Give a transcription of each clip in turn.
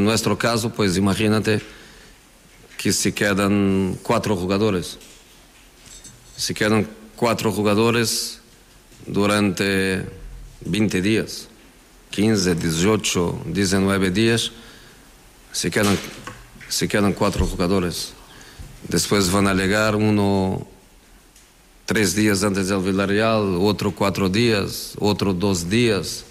en nuestro caso, pues imagínate que se quedan 4 jugadores. Se quedan 4 jugadores durante 20 días, 15, 18, 19 días, se quedan 4 jugadores. Después van a llegar uno 3 días antes del Villarreal, otro 4 días, otro 2 días.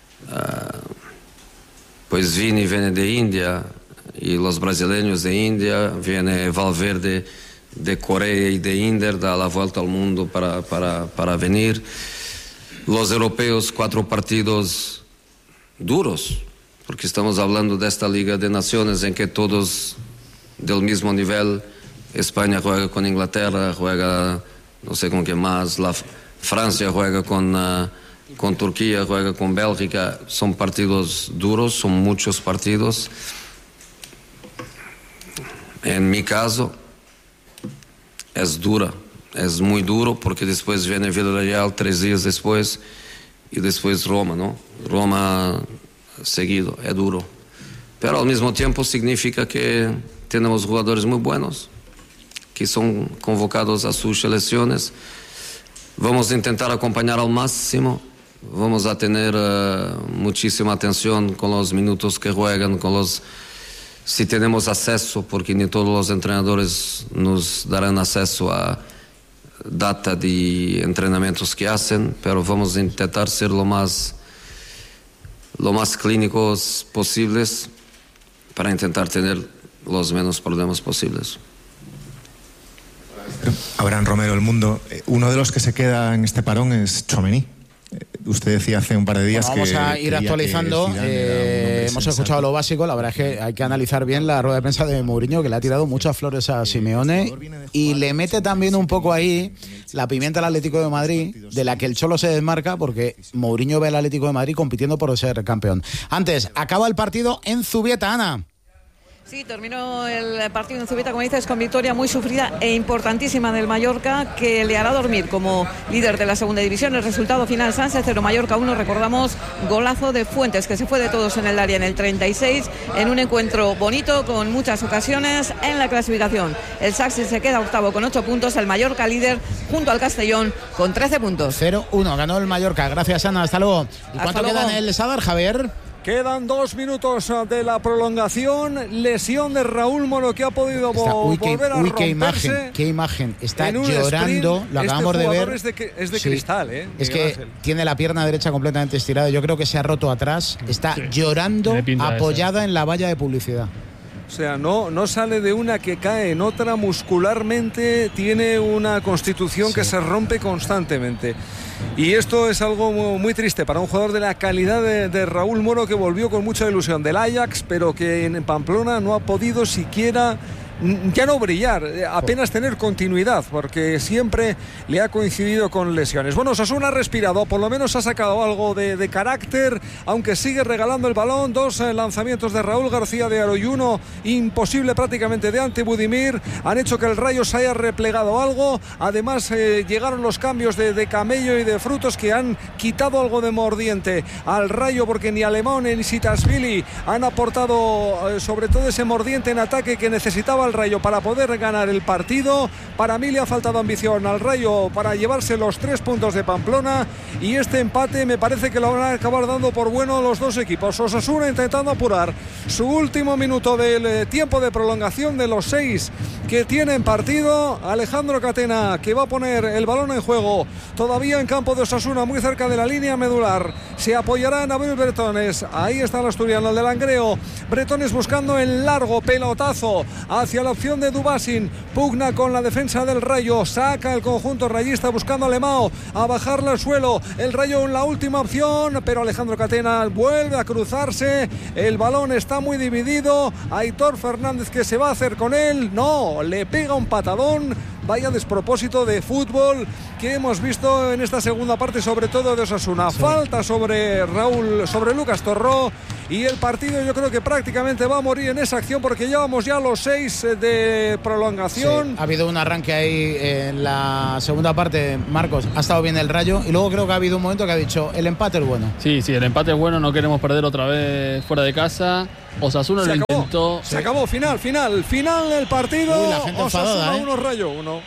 Pues Vini viene de India y los brasileños de India, viene Valverde de Corea y de Inter, da la vuelta al mundo para venir. Los europeos, 4 partidos duros, porque estamos hablando de esta Liga de Naciones en que todos del mismo nivel. España juega con Inglaterra, juega no sé con qué más, Francia juega con Turquía, juega con Bélgica. Son partidos duros, son muchos partidos. En mi caso es dura, es muy duro, porque después viene Villarreal 3 días después y después Roma, ¿no? Roma seguido, es duro. Pero al mismo tiempo significa que tenemos jugadores muy buenos que son convocados a sus selecciones. Vamos a intentar acompañar al máximo. Vamos a tener muchísima atención con los minutos que juegan, si tenemos acceso, porque ni todos los entrenadores nos darán acceso a data de entrenamientos que hacen, pero vamos a intentar ser lo más clínicos posibles para intentar tener los menos problemas posibles. Abraham Romero, El Mundo. Uno de los que se queda en este parón es Tchouaméni. Usted decía hace un par de días vamos a ir actualizando. Hemos escuchado lo básico. La verdad es que hay que analizar bien la rueda de prensa de Mourinho, que le ha tirado muchas flores a Simeone y le mete también un poco ahí la pimienta al Atlético de Madrid, de la que el Cholo se desmarca, porque Mourinho ve al Atlético de Madrid compitiendo por ser campeón. Antes, acaba el partido en Zubieta, Ana. Sí, terminó el partido en Zubieta, como dices, con victoria muy sufrida e importantísima del Mallorca, que le hará dormir como líder de la segunda división. El resultado final: Sanse 0, Mallorca 1. Recordamos, golazo de Fuentes, que se fue de todos en el área en el 36, en un encuentro bonito, con muchas ocasiones en la clasificación. El Sanse se queda octavo con 8 puntos, el Mallorca líder junto al Castellón con 13 puntos. 0-1, ganó el Mallorca. Gracias, Ana, hasta luego. ¿Y cuánto queda en el Sadar, Javier? Quedan 2 minutos de la prolongación. Lesión de Raúl Moro, que ha podido volver a romperse. Qué imagen. Está llorando. Lo acabamos de ver. Es de cristal, ¿eh? Es que tiene la pierna derecha completamente estirada. Yo creo que se ha roto atrás. Está llorando, apoyada en la valla de publicidad. O sea, no sale de una que cae en otra. Muscularmente tiene una constitución que se rompe constantemente. Y esto es algo muy triste para un jugador de la calidad de Raúl Moro, que volvió con mucha ilusión del Ajax, pero que en Pamplona no ha podido siquiera, ya no brillar, apenas tener continuidad, porque siempre le ha coincidido con lesiones. Bueno, Osasuna ha respirado, por lo menos ha sacado algo de carácter, aunque sigue regalando el balón. 2 lanzamientos de Raúl García de Aro y 1 imposible prácticamente de Ante Budimir han hecho que el Rayo se haya replegado algo. Además llegaron los cambios de Camello y de Frutos, que han quitado algo de mordiente al Rayo, porque ni Alemán ni Sitasvili han aportado sobre todo ese mordiente en ataque que necesitaba al Rayo para poder ganar el partido. Para mí le ha faltado ambición al Rayo para llevarse los 3 puntos de Pamplona, y este empate me parece que lo van a acabar dando por bueno los dos equipos. Osasuna intentando apurar su último minuto del tiempo de prolongación de los 6 que tienen partido. Alejandro Catena, que va a poner el balón en juego todavía en campo de Osasuna, muy cerca de la línea medular. Se apoyará en Abel Bretones. Ahí está el asturiano, el de Langreo. Bretones buscando el largo pelotazo hacia la opción de Dubasin. Pugna con la defensa del Rayo. Saca el conjunto rayista buscando a Lemao a bajarle al suelo. El Rayo en la última opción, pero Alejandro Catena vuelve a cruzarse. El balón está muy dividido. Aitor Fernández, que se va a hacer con él. No, le pega un patadón. Vaya despropósito de fútbol que hemos visto en esta segunda parte, sobre todo de Osasuna. Sí. Falta sobre Lucas Torró, y el partido yo creo que prácticamente va a morir en esa acción, porque llevamos ya los 6 de prolongación. Sí. Ha habido un arranque ahí en la segunda parte, Marcos. Ha estado bien el Rayo, y luego creo que ha habido un momento que ha dicho: el empate es bueno. Sí, el empate es bueno, no queremos perder otra vez fuera de casa. Osasuna lo intentó. Se acabó, final del partido. Uy, la gente Osasuna enfadada, 1, Rayo 1.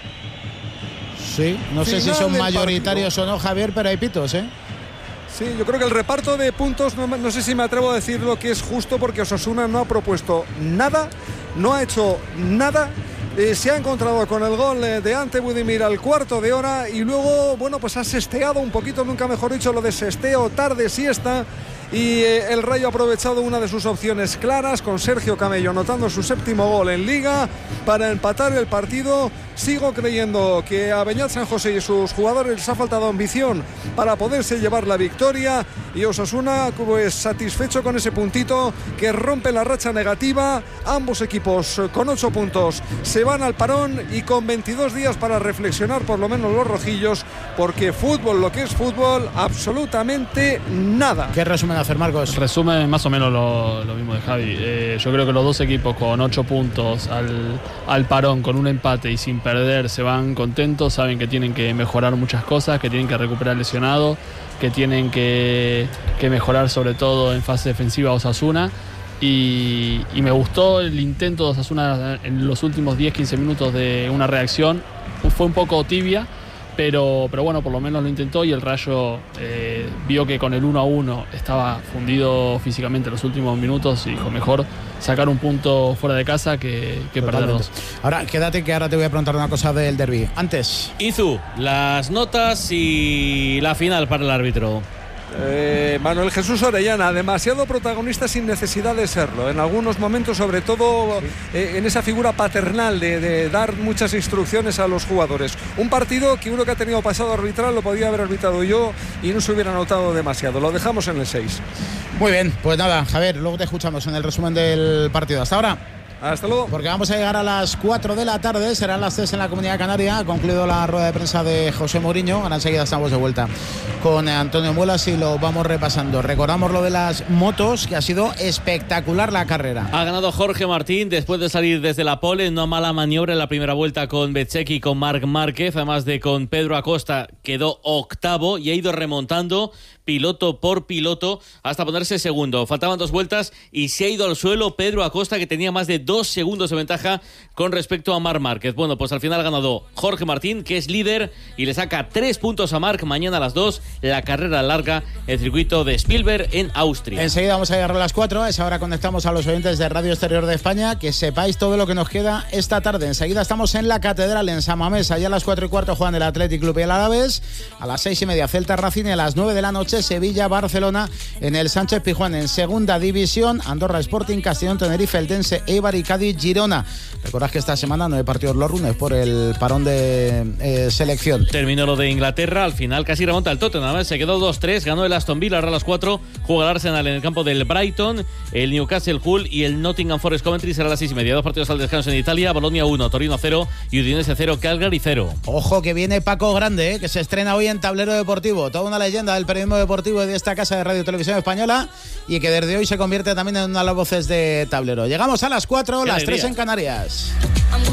Sí, no sé si son mayoritarios o no, Javier, pero hay pitos, ¿eh? Sí, yo creo que el reparto de puntos, no sé si me atrevo a decir lo que es justo, porque Osasuna no ha propuesto nada, no ha hecho nada. Se ha encontrado con el gol de Ante Budimir al cuarto de hora y luego, bueno, pues ha sesteado un poquito, nunca mejor dicho, lo de sesteo, tarde, siesta. Y el Rayo ha aprovechado una de sus opciones claras, con Sergio Camello anotando su 7º gol en Liga para empatar el partido. Sigo creyendo que a Beñat San José y sus jugadores les ha faltado ambición para poderse llevar la victoria, y Osasuna pues satisfecho con ese puntito que rompe la racha negativa. Ambos equipos con 8 puntos se van al parón y con 22 días para reflexionar, por lo menos los rojillos, porque fútbol, lo que es fútbol, absolutamente nada. ¿Qué resumen hacer, Marcos? Resume más o menos lo mismo de Javi. Yo creo que los dos equipos con 8 puntos al parón, con un empate y sin perder, se van contentos, saben que tienen que mejorar muchas cosas, que tienen que recuperar lesionados, que tienen que mejorar sobre todo en fase defensiva Osasuna. Y me gustó el intento de Osasuna en los últimos 10-15 minutos de una reacción. Fue un poco tibia, pero bueno, por lo menos lo intentó, y el Rayo vio que con el 1-1 estaba fundido físicamente en los últimos minutos y dijo, mejor sacar un punto fuera de casa que perder 2. Ahora, quédate, que ahora te voy a preguntar una cosa del derbi. Antes, Izu, las notas y la final para el árbitro. Manuel Jesús Orellana, demasiado protagonista sin necesidad de serlo. En algunos momentos, sobre todo en esa figura paternal de dar muchas instrucciones a los jugadores. Un partido que uno que ha tenido pasado arbitral lo podía haber arbitrado yo y no se hubiera notado demasiado. Lo dejamos en el 6. Muy bien, pues nada, Javier, luego te escuchamos en el resumen del partido. Hasta ahora. Hasta luego. Porque vamos a llegar a las 4 de la tarde, serán las 3 en la Comunidad Canaria. Ha concluido la rueda de prensa de José Mourinho. Ahora enseguida estamos de vuelta con Antonio Muelas y lo vamos repasando. Recordamos lo de las motos, que ha sido espectacular la carrera. Ha ganado Jorge Martín después de salir desde la pole, una mala maniobra en la primera vuelta con Bezzecchi y con Marc Márquez, además de con Pedro Acosta, quedó octavo y ha ido remontando piloto por piloto hasta ponerse segundo. Faltaban 2 vueltas y se ha ido al suelo Pedro Acosta, que tenía más de 2 segundos de ventaja con respecto a Marc Márquez. Bueno, pues al final ha ganado Jorge Martín, que es líder, y le saca 3 puntos a Marc. Mañana a las 2, la carrera larga, el circuito de Spielberg en Austria. Enseguida vamos a llegar a las 4. A esa hora conectamos a los oyentes de Radio Exterior de España. Que sepáis todo lo que nos queda esta tarde. Enseguida estamos en la Catedral, en San Mamés. Allá a las 4:15 juegan el Athletic Club y el Alavés. A las 6:30 Celta Racing, y a las 9 de la noche Sevilla-Barcelona en el Sánchez Pizjuán. En segunda división, Andorra Sporting, Castellón, Tenerife, Eldense, Eibar y Cádiz-Girona. Recordad que esta semana no hay partidos los lunes por el parón de selección. Terminó lo de Inglaterra, al final casi remonta el Tottenham, se quedó 2-3, ganó el Aston Villa. Ahora a las 4 juega el Arsenal en el campo del Brighton, el Newcastle Hull y el Nottingham Forest Coventry. Será a las 6:30. 2 partidos al descanso en Italia: Bologna 1, Torino 0 y Udinese 0, Calgary 0. Ojo que viene Paco Grande, que se estrena hoy en Tablero Deportivo, toda una leyenda del periodismo deportivo de esta casa de Radio Televisión Española, y que desde hoy se convierte también en una de las voces de Tablero. Llegamos a las 4, las 3 en Canarias.